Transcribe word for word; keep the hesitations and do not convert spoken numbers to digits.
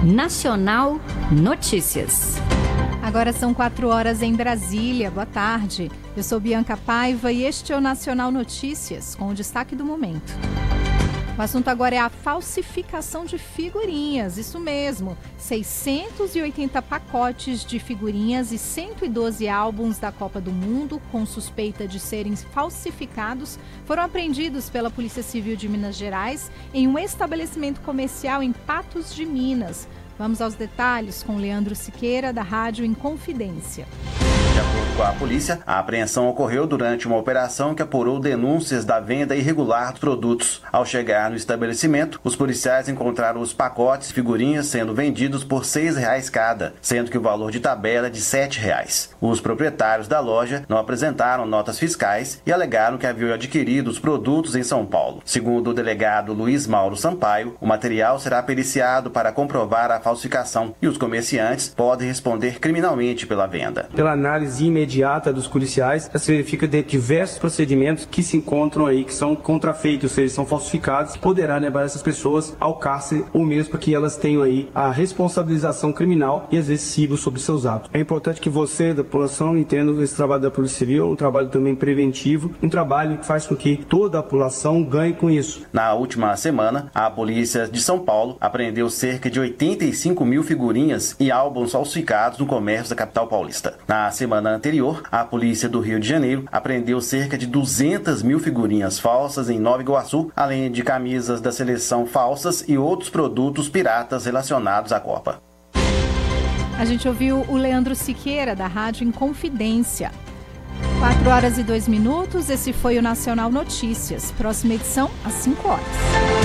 Nacional Notícias. Agora são quatro horas em Brasília. Boa tarde. Eu sou Bianca Paiva e este é o Nacional Notícias, com o destaque do momento. O assunto agora é a falsificação de figurinhas. Isso mesmo, seiscentos e oitenta pacotes de figurinhas e cento e doze álbuns da Copa do Mundo com suspeita de serem falsificados foram apreendidos pela Polícia Civil de Minas Gerais em um estabelecimento comercial em Patos de Minas. Vamos aos detalhes com Leandro Siqueira, da Rádio Inconfidência. De acordo com a polícia, a apreensão ocorreu durante uma operação que apurou denúncias da venda irregular dos produtos. Ao chegar no estabelecimento, os policiais encontraram os pacotes de figurinhas sendo vendidos por seis reais cada, sendo que o valor de tabela é de sete reais. Os proprietários da loja não apresentaram notas fiscais e alegaram que haviam adquirido os produtos em São Paulo. Segundo o delegado Luiz Mauro Sampaio, o material será periciado para comprovar a falsificação e os comerciantes podem responder criminalmente pela venda. Pela análise imediata dos policiais, se verifica de diversos procedimentos que se encontram aí, que são contrafeitos, ou seja, são falsificados, poderá levar essas pessoas ao cárcere ou mesmo para que elas tenham aí a responsabilização criminal e exercível sobre seus atos. É importante que você, da população, entenda esse trabalho da Polícia Civil, um trabalho também preventivo, um trabalho que faz com que toda a população ganhe com isso. Na última semana, a Polícia de São Paulo apreendeu cerca de oitenta e cinco mil figurinhas e álbuns falsificados no comércio da capital paulista. Na semana anterior, a Polícia do Rio de Janeiro apreendeu cerca de duzentas mil figurinhas falsas em Nova Iguaçu, além de camisas da seleção falsas e outros produtos piratas relacionados à Copa. A gente ouviu o Leandro Siqueira, da Rádio Inconfidência. quatro horas e dois minutos, esse foi o Nacional Notícias. Próxima edição, às cinco horas.